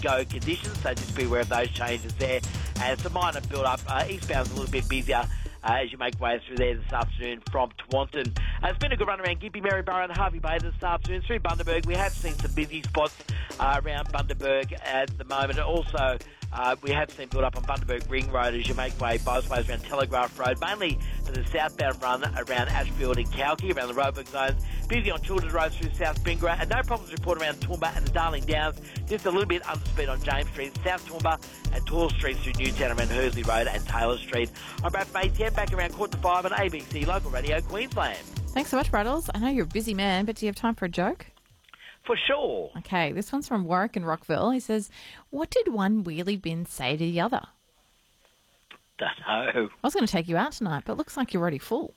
go conditions, so just be aware of those changes there. And some minor build-up. Eastbound's a little bit busier as you make way through there this afternoon from Taunton. It's been a good run around Gympie, Maryborough and Harvey Bay this afternoon. Through Bundaberg, we have seen some busy spots around Bundaberg at the moment. Also, we have seen build up on Bundaberg Ring Road as you make way both ways around Telegraph Road, mainly for the southbound run around Ashfield and Kalki, around the Roebuck zones. Busy on Children's Road through South Bingara, and no problems reported around Toowoomba and the Darling Downs. Just a little bit under speed on James Street, South Toowoomba and Tall Street through Newtown around Hursley Road and Taylor Street. I'm Brad from ATM, back around 4:45 on ABC Local Radio Queensland. Thanks so much, Braddles. I know you're a busy man, but do you have time for a joke? For sure. Okay, this one's from Warwick in Rockville. He says, what did one wheelie bin say to the other? Don't know. I was going to take you out tonight, but it looks like you're already full.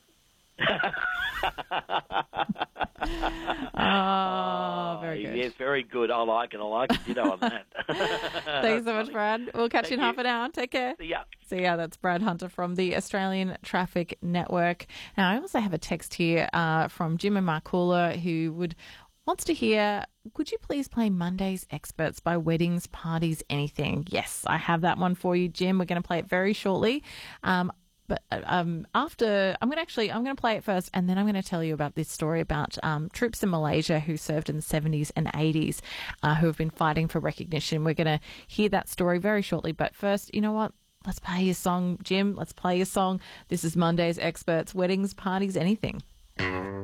Oh, very good. Yes, very good. I like it. Ditto on that. Thanks so much, Brad. We'll catch you in half an hour. Take care. See ya. See ya. That's Brad Hunter from the Australian Traffic Network. Now, I also have a text here from Jim and Markula who wants to hear, could you please play Monday's Experts by Weddings, Parties, Anything? Yes, I have that one for you, Jim. We're going to play it very shortly. But after, I'm going to play it first, and then I'm going to tell you about this story about troops in Malaysia who served in the 70s and 80s who have been fighting for recognition. We're going to hear that story very shortly. But first, you know what? Let's play your song, Jim. Let's play your song. This is Monday's Experts, Weddings, Parties, Anything.